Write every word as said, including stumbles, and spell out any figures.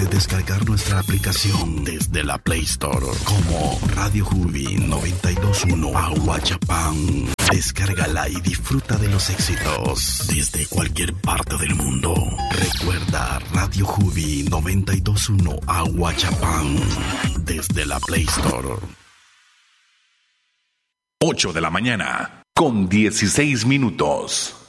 puede descargar nuestra aplicación desde la Play Store como Radio Hubi noventa y dos punto uno Aguachapán. Descárgala y disfruta de los éxitos desde cualquier parte del mundo. Recuerda Radio Hubi noventa y dos punto uno Aguachapán desde la Play Store. ocho de la mañana con dieciséis minutos.